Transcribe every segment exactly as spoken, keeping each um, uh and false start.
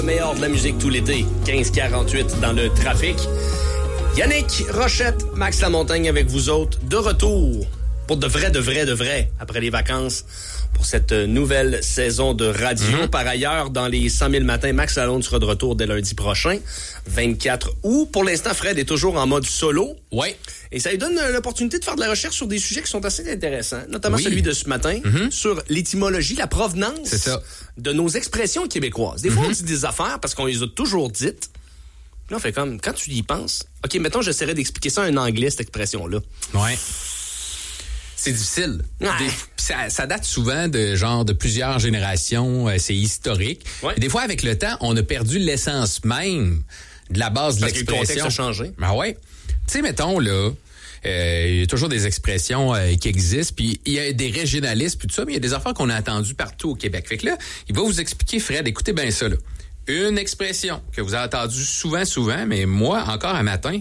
Meilleur de la musique tout l'été, quinze quarante-huit dans le trafic. Yannick Rochette, Max Lamontagne avec vous autres, de retour pour de vrai, de vrai, de vrai, après les vacances, pour cette nouvelle saison de radio. Mm-hmm. Par ailleurs, dans les cent mille matins, Max Lalonde sera de retour dès lundi prochain, vingt-quatre août. Pour l'instant, Fred est toujours en mode solo. Oui. Et ça lui donne l'opportunité de faire de la recherche sur des sujets qui sont assez intéressants, notamment oui. celui de ce matin, mm-hmm. sur l'étymologie, la provenance C'est ça. de nos expressions québécoises. Des mm-hmm. fois, on dit des affaires parce qu'on les a toujours dites. Là, on fait comme, quand tu y penses, OK, mettons, j'essaierais d'expliquer ça en anglais, cette expression-là. Ouais. C'est difficile. Ouais. Des, ça, ça date souvent de genre de plusieurs générations. Euh, c'est historique. Ouais. Et des fois, avec le temps, on a perdu l'essence même de la base de Parce l'expression. que le contexte a changé. Ben ouais. Tu sais, mettons, là, euh, il y a toujours des expressions euh, qui existent, puis il y a des régionalistes, puis tout ça, mais il y a des affaires qu'on a entendues partout au Québec. Fait que là, il va vous expliquer, Fred, écoutez bien ça, là. Une expression que vous avez entendue souvent, souvent, mais moi, encore un matin,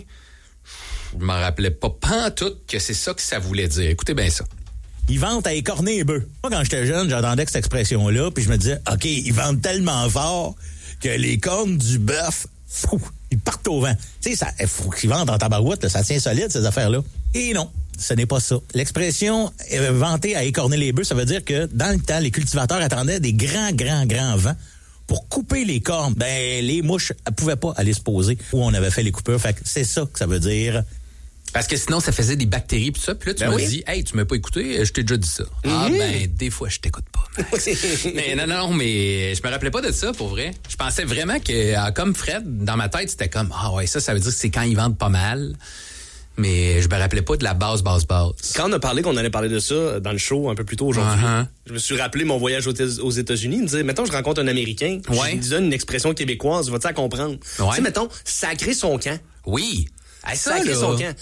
je m'en rappelais pas pantoute que c'est ça que ça voulait dire. Écoutez bien ça. Ils vendent à écorner les bœufs. Moi, quand j'étais jeune, j'entendais cette expression-là, puis je me disais, OK, ils vendent tellement fort que les cornes du bœuf, fou, ils partent au vent. Tu sais, ça, faut qu'ils vendent en tabarouette, là, ça tient solide, ces affaires-là. Et non, ce n'est pas ça. L'expression euh, vantée à écorner les bœufs, ça veut dire que dans le temps, les cultivateurs attendaient des grands, grands, grands vents pour couper les cornes. Ben, les mouches ne pouvaient pas aller se poser où on avait fait les coupures. Fait que c'est ça que ça veut dire. Parce que sinon, ça faisait des bactéries pis ça. Puis là, tu ben m'as oui. dit, hey, tu m'as pas écouté, je t'ai déjà dit ça. Mm-hmm. Ah, ben, des fois, je t'écoute pas, Max. mais non, non, mais je me rappelais pas de ça, pour vrai. Je pensais vraiment que, comme Fred, dans ma tête, c'était comme, ah ouais, ça, ça veut dire que c'est quand ils vendent pas mal. Mais je me rappelais pas de la base, base, base. Quand on a parlé qu'on allait parler de ça dans le show un peu plus tôt aujourd'hui, uh-huh. je me suis rappelé mon voyage aux États-Unis. Il me disait, mettons, je rencontre un Américain, ouais. je lui donne une expression québécoise, vas-tu la comprendre? Ouais. Tu sais, mettons, sacrer son camp. Oui. Hey, sacrer son camp.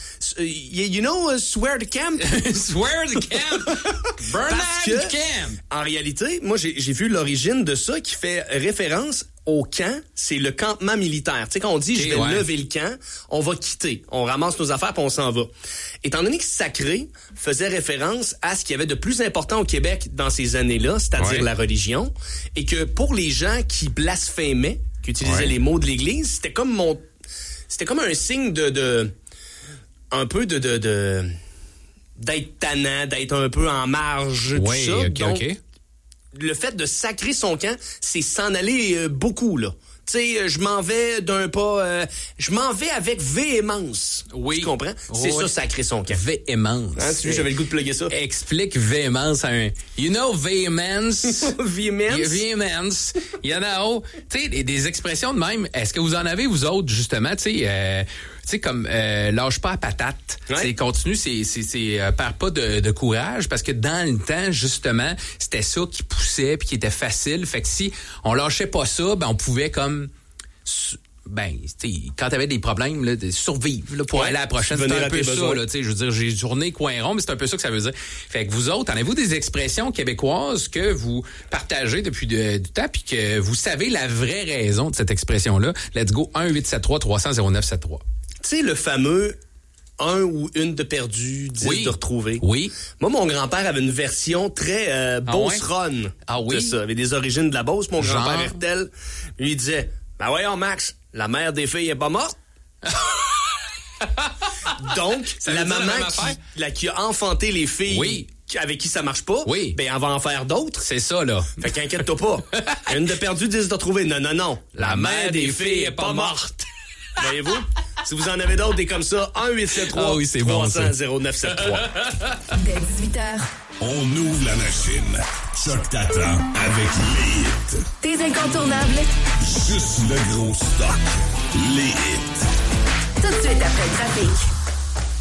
You know, uh, swear the camp. Swear the camp. Burn the camp. En réalité, moi, j'ai, j'ai vu l'origine de ça qui fait référence au camp, c'est le campement militaire. Tu sais, quand on dit, okay, je vais ouais. lever le camp, on va quitter. On ramasse nos affaires puis on s'en va. Étant donné que sacré faisait référence à ce qu'il y avait de plus important au Québec dans ces années-là, c'est-à-dire ouais. la religion, et que pour les gens qui blasphémaient, qui utilisaient ouais. les mots de l'Église, c'était comme mon... C'était comme un signe de... de un peu de... de, de d'être tannant, d'être un peu en marge, ouais, tout ça. Okay, Donc, okay. le fait de sacrer son camp, c'est s'en aller euh, beaucoup, là. Tu sais, je m'en vais d'un pas... Euh, je m'en vais avec véhémence. Oui. Tu comprends? C'est oui. ça, sacrer son camp. Véhémence. Hein, tu vois, j'avais le goût de plugger ça. Explique véhémence à un... You know véhémence? Véhémence? Véhémence. You know? Tu sais, des, des expressions de même. Est-ce que vous en avez, vous autres, justement, tu sais... Euh, tu sais, comme euh, lâche pas à patate. Ouais. C'est continue, c'est, c'est, c'est euh, perd pas de, de courage, parce que dans le temps, justement, c'était ça qui poussait puis qui était facile. Fait que si on lâchait pas ça, ben on pouvait comme... Ben, tu sais, quand t'avais des problèmes, là, de survivre là, pour ouais, aller à la prochaine, c'est un peu ça, là, tu sais, je veux dire, j'ai tourné coin rond, mais c'est un peu ça que ça veut dire. Fait que vous autres, en avez-vous des expressions québécoises que vous partagez depuis de, du temps, puis que vous savez la vraie raison de cette expression-là? Let's go, un huit sept trois trois cents zéro neuf sept trois. Tu sais, le fameux un ou une de perdu, dix oui. de retrouvé. Oui. Moi, mon grand-père avait une version très euh, beauceronne. Ah, ouais? ah oui? de ça. Il avait des origines de la Beauce. Mon Genre... grand-père Hertel, lui, il disait, ben voyons, Max, la mère des filles est pas morte. Donc, ça la maman la qui, la, qui a enfanté les filles... Oui. avec qui ça marche pas, oui. ben elle va en faire d'autres. C'est ça, là. Fait qu'inquiète-toi pas. Une de perdu, dix de retrouvé. Non, non, non. La, la mère des, des filles est pas morte. Voyez-vous? Si vous en avez d'autres, des comme ça, un huit sept trois trois cents zéro neuf sept trois. Dès dix-huit heures. On ouvre la machine. Choc t'attend avec les hits. Tes incontournables. Juste le gros stock. Les hits. Tout de suite après le trafic.